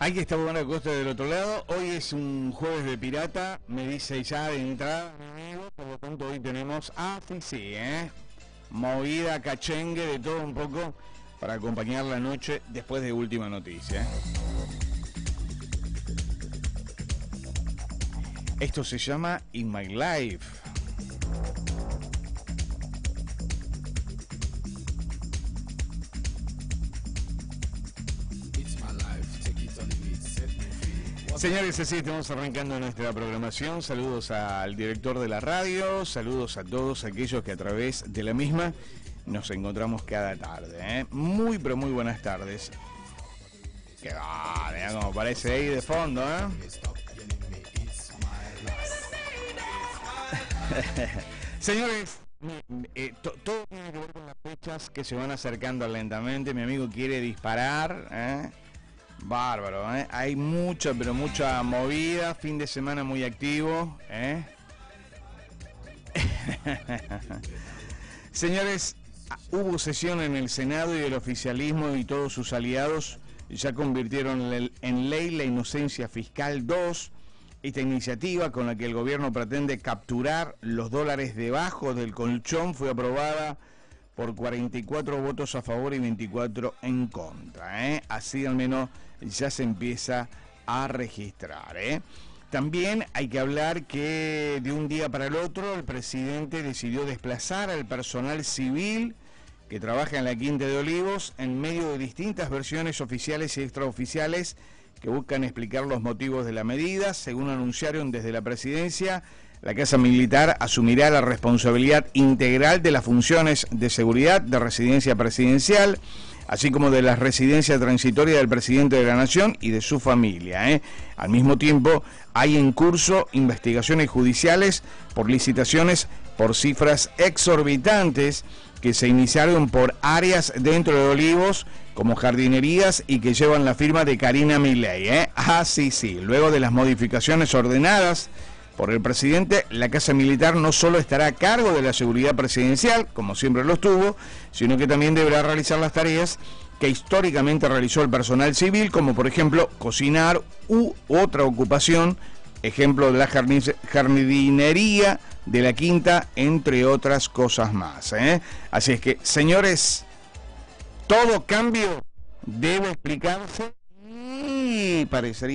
Hay que estar buena costa del otro lado. Hoy es un jueves de pirata, me dice ya de entrada, amigo. Por lo tanto, hoy tenemos, movida, cachengue, de todo un poco para acompañar la noche después de Última Noticia. Esto se llama In My Life. Señores, así estamos arrancando nuestra programación. Saludos al director de la radio, saludos a todos aquellos que a través de la misma nos encontramos cada tarde. Muy, pero muy buenas tardes. Que va, mirá como parece ahí de fondo, Señores, todo tiene que ver con las fechas que se van acercando lentamente. Mi amigo quiere disparar, Bárbaro, hay mucha, pero mucha movida, fin de semana muy activo, Señores, hubo sesión en el Senado y el oficialismo y todos sus aliados ya convirtieron en ley la inocencia fiscal 2, esta iniciativa con la que el gobierno pretende capturar los dólares debajo del colchón fue aprobada por 44 votos a favor y 24 en contra, Así al menos ya se empieza a registrar, También hay que hablar que de un día para el otro el presidente decidió desplazar al personal civil que trabaja en la Quinta de Olivos en medio de distintas versiones oficiales y extraoficiales que buscan explicar los motivos de la medida. Según anunciaron desde la presidencia, la Casa Militar asumirá la responsabilidad integral de las funciones de seguridad de residencia presidencial, así como de la residencia transitoria del presidente de la Nación y de su familia. Al mismo tiempo, hay en curso investigaciones judiciales por licitaciones por cifras exorbitantes que se iniciaron por áreas dentro de Olivos, como jardinerías, y que llevan la firma de Karina Milei. Sí. Luego de las modificaciones ordenadas por el presidente, la Casa Militar no solo estará a cargo de la seguridad presidencial, como siempre lo estuvo, sino que también deberá realizar las tareas que históricamente realizó el personal civil, como por ejemplo cocinar u otra ocupación, ejemplo de la jardinería de la Quinta, entre otras cosas más. Así es que, señores, todo cambio debe explicarse y parecería